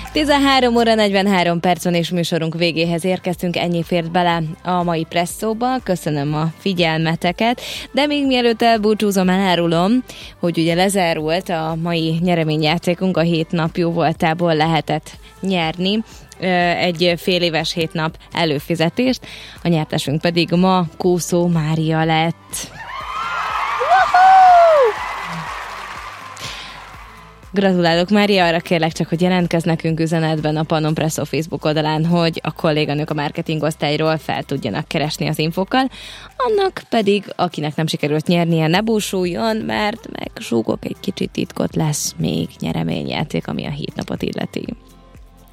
13 óra 43 percen és műsorunk végéhez érkeztünk, ennyi fért bele a mai presszóba. Köszönöm a figyelmeteket, de még mielőtt elbúcsúzom, elárulom, hogy ugye lezárult a mai nyereményjátékunk, a 7 nap jó voltából lehetett nyerni egy fél éves 7 nap előfizetést, a nyertesünk pedig ma Kószó Mária lett. Gratulálok, Mária, arra kérlek csak, hogy jelentkezz nekünk üzenetben a Pannon Presszó Facebook oldalán, hogy a kolléganők a marketingosztályról fel tudjanak keresni az infokkal. Annak pedig, akinek nem sikerült nyernie, ne búsuljon, mert megsúgok egy kicsit titkot, lesz még nyereményjáték, ami a 7 napot illeti.